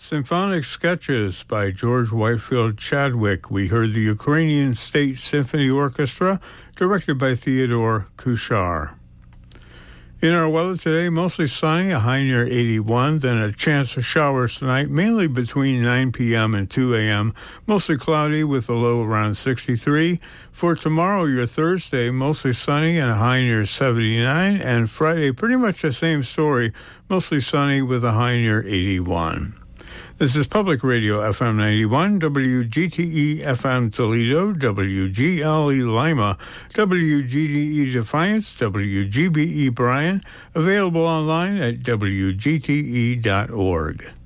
Symphonic Sketches by George Whitefield Chadwick. We heard the Ukrainian State Symphony Orchestra, directed by Theodore Kuchar. In our weather today, mostly sunny, a high near 81, then a chance of showers tonight, mainly between 9 p.m. and 2 a.m., mostly cloudy with a low around 63. For tomorrow, your Thursday, mostly sunny and a high near 79, and Friday, pretty much the same story, mostly sunny with a high near 81. This is Public Radio FM 91, WGTE FM Toledo, WGLE Lima, WGDE Defiance, WGBE Bryan, available online at WGTE.org.